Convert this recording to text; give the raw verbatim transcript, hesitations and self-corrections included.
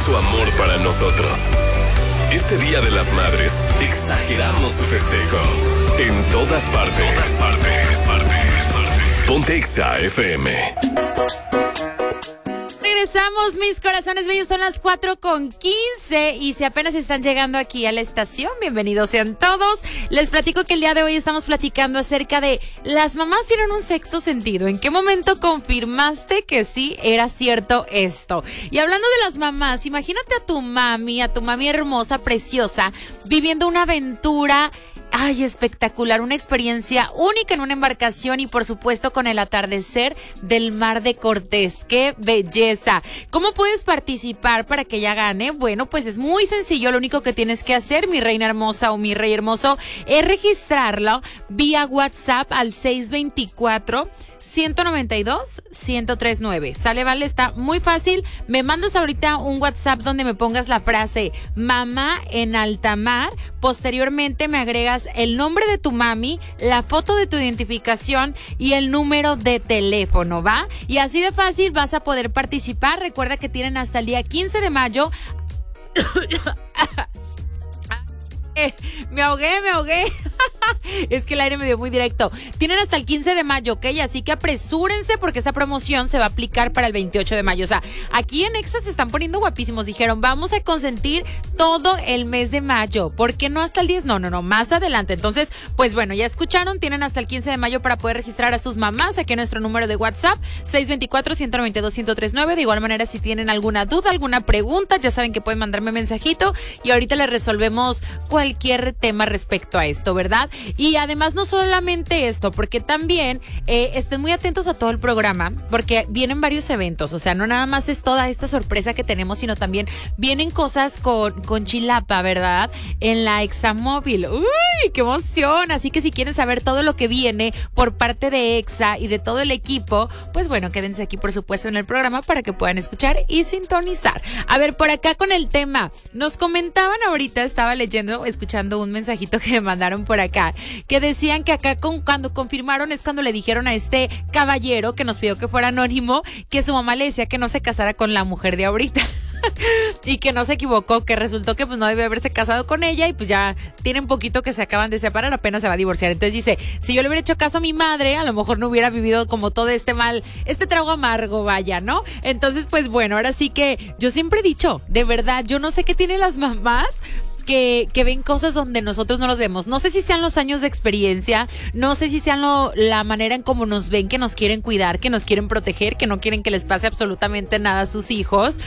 su amor para nosotros. Este Día de las Madres, exageramos su festejo. En todas partes. Todas partes, partes, partes. Ponte Exa F M. Regresamos, mis corazones bellos, son las cuatro con quince y si apenas están llegando aquí a la estación, bienvenidos sean todos. Les platico que el día de hoy estamos platicando acerca de las mamás tienen un sexto sentido. ¿En qué momento confirmaste que sí era cierto esto? Y hablando de las mamás, imagínate a tu mami, a tu mami hermosa, preciosa, viviendo una aventura. Ay, espectacular, una experiencia única en una embarcación y por supuesto con el atardecer del Mar de Cortés. ¡Qué belleza! ¿Cómo puedes participar para que ella gane? Bueno, pues es muy sencillo, lo único que tienes que hacer, mi reina hermosa o mi rey hermoso, es registrarlo vía WhatsApp al seis veinticuatro, ciento noventa y dos, ciento treinta y nueve. Sale, vale, está muy fácil. Me mandas ahorita un WhatsApp donde me pongas la frase mamá en alta mar. Posteriormente me agregas el nombre de tu mami, la foto de tu identificación y el número de teléfono, ¿va? Y así de fácil vas a poder participar. Recuerda que tienen hasta el día quince de mayo. Me ahogué, me ahogué. Es que el aire me dio muy directo. Tienen hasta el quince de mayo, ¿ok? Así que apresúrense porque esta promoción se va a aplicar para el veintiocho de mayo. O sea, aquí en Exa se están poniendo guapísimos. Dijeron, vamos a consentir todo el mes de mayo. ¿Por qué no hasta el diez? No, no, no, más adelante. Entonces, pues bueno, ya escucharon. Tienen hasta el quince de mayo para poder registrar a sus mamás. Aquí en nuestro número de WhatsApp, seis veinticuatro, ciento noventa y dos, ciento treinta y nueve. De igual manera, si tienen alguna duda, alguna pregunta, ya saben que pueden mandarme mensajito y ahorita les resolvemos cualquier tema respecto a esto, ¿verdad? Y además no solamente esto, porque también eh, estén muy atentos a todo el programa, porque vienen varios eventos, o sea, no nada más es toda esta sorpresa que tenemos, sino también vienen cosas con, con Chilapa, ¿verdad? En la Examóvil. ¡Uy, qué emoción! Así que si quieren saber todo lo que viene por parte de Exa y de todo el equipo, pues bueno, quédense aquí por supuesto en el programa para que puedan escuchar y sintonizar. A ver, por acá con el tema, nos comentaban ahorita, estaba leyendo, escuchando un mensajito que me mandaron por acá, que decían que acá con, cuando confirmaron es cuando le dijeron a este caballero que nos pidió que fuera anónimo que su mamá le decía que no se casara con la mujer de ahorita. Y que no se equivocó, que resultó que pues no debe haberse casado con ella y pues ya tienen poquito que se acaban de separar, apenas se va a divorciar. Entonces dice, si yo le hubiera hecho caso a mi madre, a lo mejor no hubiera vivido como todo este mal, este trago amargo, vaya, ¿no? Entonces pues bueno, ahora sí que yo siempre he dicho, de verdad, yo no sé qué tienen las mamás Que, que ven cosas donde nosotros no los vemos. No sé si sean los años de experiencia, no sé si sean lo, la manera en cómo nos ven, que nos quieren cuidar, que nos quieren proteger, que no quieren que les pase absolutamente nada a sus hijos,